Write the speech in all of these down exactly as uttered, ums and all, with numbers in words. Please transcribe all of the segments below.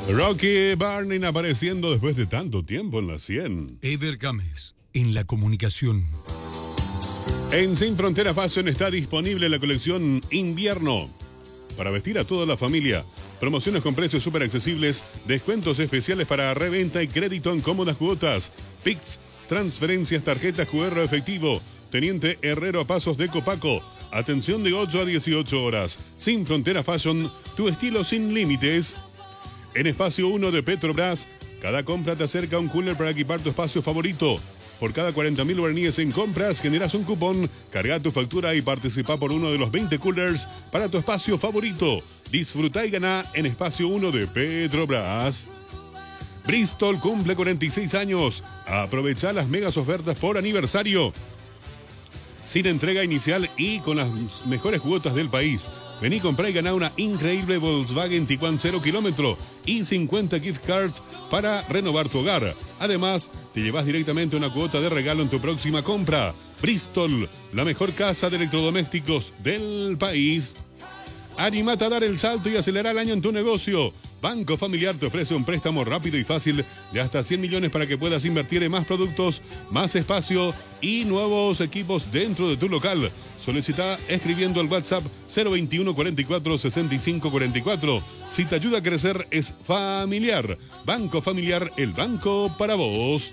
Rocky Barney apareciendo después de tanto tiempo en la cien. Eder Gámez, en la comunicación. En Sin Frontera Fashion está disponible la colección Invierno para vestir a toda la familia. Promociones con precios súper accesibles, descuentos especiales para reventa y crédito en cómodas cuotas. Pix, transferencias, tarjetas Q R efectivo. Teniente Herrero a Pasos de Copaco. Atención de ocho a dieciocho horas. Sin Frontera Fashion, tu estilo sin límites. En Espacio uno de Petrobras, cada compra te acerca a un cooler para equipar tu espacio favorito. Por cada cuarenta mil guaraníes en compras, generas un cupón, carga tu factura y participa por uno de los veinte coolers para tu espacio favorito. Disfruta y gana en Espacio uno de Petrobras. Bristol cumple cuarenta y seis años. Aprovecha las megas ofertas por aniversario. Sin entrega inicial y con las mejores cuotas del país. Vení, comprá y ganá una increíble Volkswagen Tiguan cero kilómetro y cincuenta gift cards para renovar tu hogar. Además, te llevas directamente una cuota de regalo en tu próxima compra. Bristol, la mejor casa de electrodomésticos del país. Animate a dar el salto y acelerar el año en tu negocio. Banco Familiar te ofrece un préstamo rápido y fácil de hasta cien millones para que puedas invertir en más productos, más espacio y nuevos equipos dentro de tu local. Solicita escribiendo al WhatsApp cero veintiuno cuarenta y cuatro sesenta y cinco cuarenta y cuatro. Si te ayuda a crecer es familiar. Banco Familiar, el banco para vos.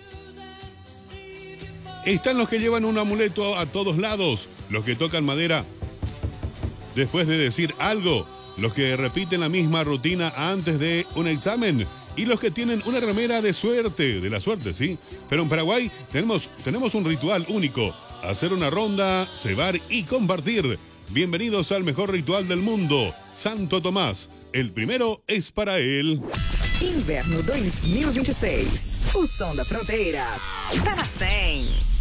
Están los que llevan un amuleto a todos lados, los que tocan madera después de decir algo, los que repiten la misma rutina antes de un examen y los que tienen una remera de suerte, de la suerte, sí. Pero en Paraguay tenemos, tenemos un ritual único, hacer una ronda, cebar y compartir. Bienvenidos al mejor ritual del mundo, Santo Tomás. El primero es para él. Inverno dois mil e vinte e seis. O som da fronteira tá na cem.